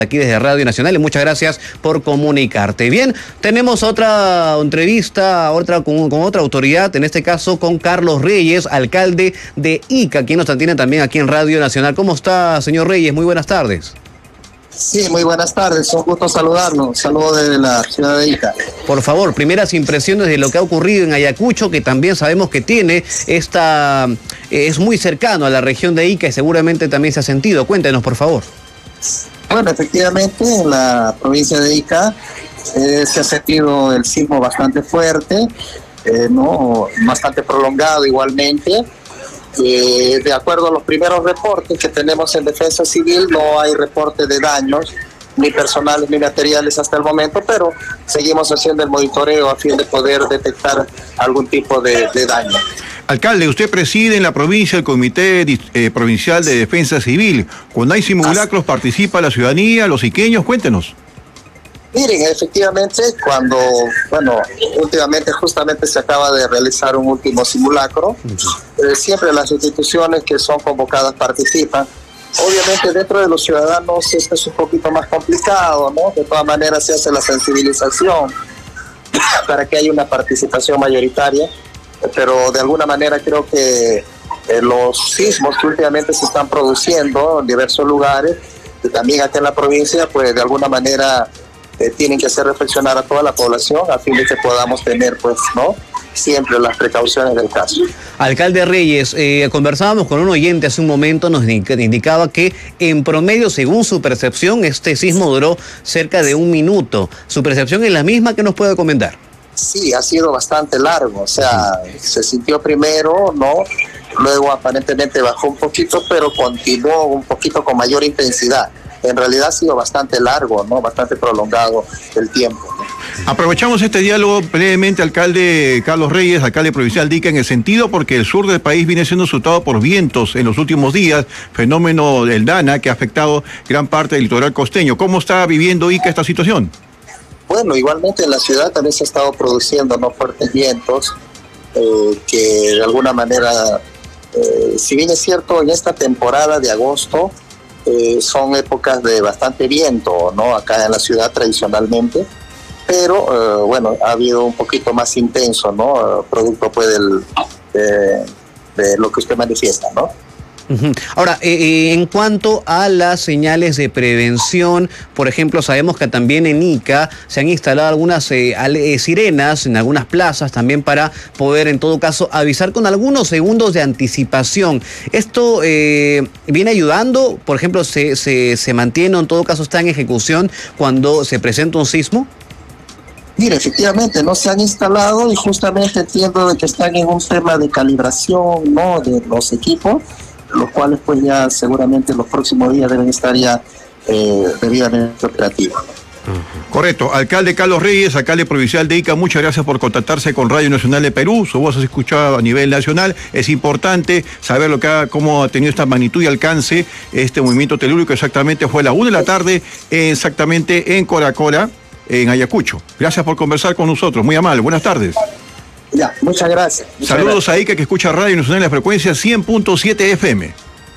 Aquí desde Radio Nacional y muchas gracias por comunicarte. Bien, tenemos otra entrevista con otra autoridad, en este caso con Carlos Reyes, alcalde de Ica, quien nos atiende también aquí en Radio Nacional. ¿Cómo está, señor Reyes? Muy buenas tardes. Sí, muy buenas tardes, un gusto saludarnos. Saludos desde la ciudad de Ica. Por favor, primeras impresiones de lo que ha ocurrido en Ayacucho, que también sabemos que tiene es muy cercano a la región de Ica y seguramente también se ha sentido. Cuéntenos, por favor. Bueno, efectivamente, en la provincia de Ica se ha sentido el sismo bastante fuerte, bastante prolongado igualmente. De acuerdo a los primeros reportes que tenemos en Defensa Civil, no hay reporte de daños, ni personales ni materiales hasta el momento, pero seguimos haciendo el monitoreo a fin de poder detectar algún tipo de daño. Alcalde, usted preside en la provincia el Comité Provincial de Defensa Civil. Cuando hay simulacros, ¿participa la ciudadanía, los iqueños? Cuéntenos. Miren, efectivamente, últimamente justamente se acaba de realizar un último simulacro. Siempre las instituciones que son convocadas participan. Obviamente dentro de los ciudadanos esto es un poquito más complicado, ¿no? De todas maneras se hace la sensibilización para que haya una participación mayoritaria. Pero de alguna manera creo que los sismos que últimamente se están produciendo en diversos lugares, y también acá en la provincia, pues de alguna manera tienen que hacer reflexionar a toda la población a fin de que podamos tener, siempre las precauciones del caso. Alcalde Reyes, conversábamos con un oyente hace un momento, nos indicaba que en promedio, según su percepción, este sismo duró cerca de 1 minuto. ¿Su percepción es la misma? ¿Qué nos puede comentar? Sí, ha sido bastante largo, se sintió primero, luego aparentemente bajó un poquito, pero continuó un poquito con mayor intensidad. En realidad ha sido bastante largo, bastante prolongado el tiempo. Aprovechamos este diálogo brevemente, alcalde Carlos Reyes, alcalde provincial de Ica, en el sentido porque el sur del país viene siendo azotado por vientos en los últimos días, fenómeno del Dana que ha afectado gran parte del litoral costeño. ¿Cómo está viviendo Ica esta situación? Bueno, igualmente en la ciudad también se ha estado produciendo fuertes vientos que de alguna manera, si bien es cierto, en esta temporada de agosto son épocas de bastante viento, acá en la ciudad tradicionalmente, pero ha habido un poquito más intenso, producto de lo que usted manifiesta, Ahora, en cuanto a las señales de prevención, por ejemplo, sabemos que también en Ica se han instalado algunas sirenas en algunas plazas también para poder, en todo caso, avisar con algunos segundos de anticipación. ¿Esto viene ayudando? Por ejemplo, ¿se mantiene o en todo caso está en ejecución cuando se presenta un sismo? Mire, efectivamente, no se han instalado y justamente entiendo de que están en un tema de calibración, de los equipos, los cuales pues ya seguramente en los próximos días deben estar ya debidamente operativos. Correcto. Alcalde Carlos Reyes, alcalde provincial de Ica, muchas gracias por contactarse con Radio Nacional de Perú. Su voz se ha escuchado a nivel nacional. Es importante saber cómo ha tenido esta magnitud y alcance este movimiento telúrico. Exactamente fue a las 1 de la tarde, exactamente en Coracora, en Ayacucho. Gracias por conversar con nosotros. Muy amable. Buenas tardes. Ya, muchas gracias. Saludos a Ica, que escucha Radio Nacional en la frecuencia 100.7 FM.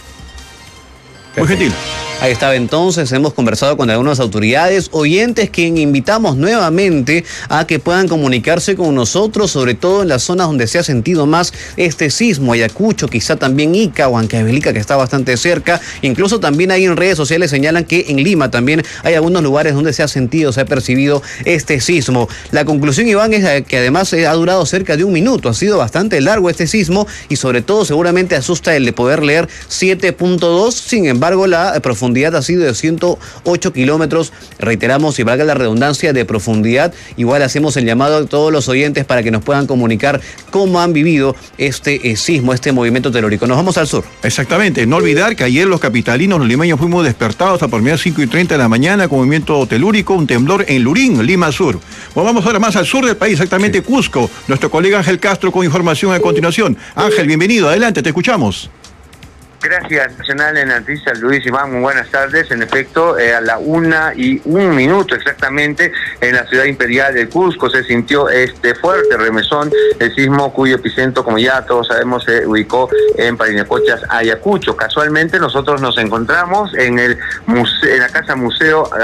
Muy gentil. Ahí estaba entonces, hemos conversado con algunas autoridades, oyentes, quien invitamos nuevamente a que puedan comunicarse con nosotros, sobre todo en las zonas donde se ha sentido más este sismo, Ayacucho, quizá también Ica o Huancavelica, que está bastante cerca. Incluso también ahí en redes sociales señalan que en Lima también hay algunos lugares donde se ha sentido, se ha percibido este sismo. La conclusión, Iván, es que además ha durado cerca de 1 minuto, ha sido bastante largo este sismo y sobre todo seguramente asusta el de poder leer 7.2, sin embargo la profundidad ha sido de 108 kilómetros, reiteramos, y valga la redundancia, de profundidad. Igual hacemos el llamado a todos los oyentes para que nos puedan comunicar cómo han vivido este sismo, este movimiento telúrico. Nos vamos al sur. Exactamente, no olvidar que ayer los capitalinos, los limeños, fuimos despertados a por medio de 5:30 de la mañana con movimiento telúrico, un temblor en Lurín, Lima Sur. Bueno, vamos ahora más al sur del país, exactamente Cusco. Nuestro colega Ángel Castro con información a continuación. Ángel, bienvenido, adelante, te escuchamos. Gracias, Nacional en Noticias, Luis Iván, muy buenas tardes. En efecto, a la 1:01 exactamente, en la ciudad imperial de Cusco se sintió este fuerte remesón, el sismo cuyo epicentro, como ya todos sabemos, se ubicó en Parinecochas, Ayacucho. Casualmente nosotros nos encontramos en la Casa Museo